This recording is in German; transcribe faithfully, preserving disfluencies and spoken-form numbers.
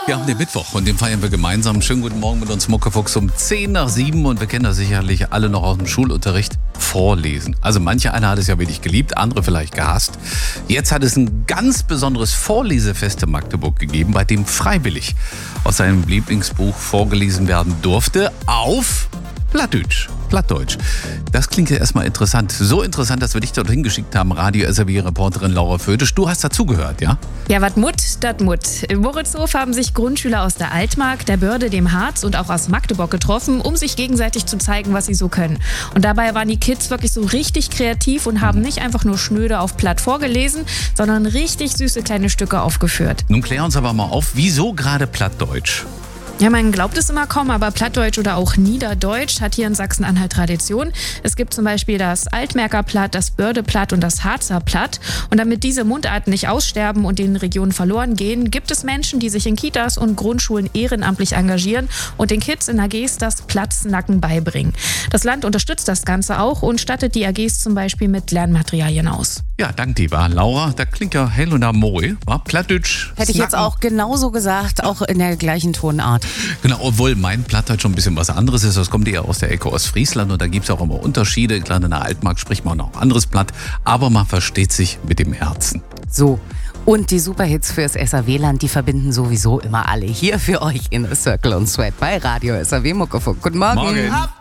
Wir haben den Mittwoch und den feiern wir gemeinsam. Schönen guten Morgen mit uns Muckefuchs um zehn nach sieben und wir kennen das sicherlich alle noch aus dem Schulunterricht. Vorlesen. Also manche einer hat es ja wirklich geliebt, andere vielleicht gehasst. Jetzt hat es ein ganz besonderes Vorlesefest in Magdeburg gegeben, bei dem freiwillig aus seinem Lieblingsbuch vorgelesen werden durfte auf Plattdeutsch. Plattdeutsch. Das klingt ja erstmal interessant. So interessant, dass wir dich dorthin geschickt haben, Radio-S R W-Reporterin Laura Fötisch. Du hast dazugehört, ja? Ja, wat Mut, dat Mut. Im Moritzhof haben sich Grundschüler aus der Altmark, der Börde, dem Harz und auch aus Magdeburg getroffen, um sich gegenseitig zu zeigen, was sie so können. Und dabei waren die Kids wirklich so richtig kreativ und haben nicht einfach nur schnöde auf Platt vorgelesen, sondern richtig süße kleine Stücke aufgeführt. Nun klär uns aber mal auf, wieso gerade Plattdeutsch? Ja, man glaubt es immer kaum, aber Plattdeutsch oder auch Niederdeutsch hat hier in Sachsen-Anhalt Tradition. Es gibt zum Beispiel das Altmärker Platt, das Börde-Platt und das Harzer Platt. Und damit diese Mundarten nicht aussterben und den Regionen verloren gehen, gibt es Menschen, die sich in Kitas und Grundschulen ehrenamtlich engagieren und den Kids in A Gs das Platznacken beibringen. Das Land unterstützt das Ganze auch und stattet die A Gs zum Beispiel mit Lernmaterialien aus. Ja, danke dir, war Laura. Da klingt ja hell und moi, war Plattdeutsch. Hätte ich jetzt auch genauso gesagt, auch in der gleichen Tonart. Genau, obwohl mein Plattdeutsch schon ein bisschen was anderes ist. Das kommt eher aus der Ecke Ostfriesland und da gibt es auch immer Unterschiede. Klar, in der Altmark spricht man auch ein anderes Platt, aber man versteht sich mit dem Herzen. So, und die Superhits fürs S R W-Land, die verbinden sowieso immer alle hier für euch in A Circle und Sweat bei Radio S R W Muckefuck. Guten Morgen. Morgen.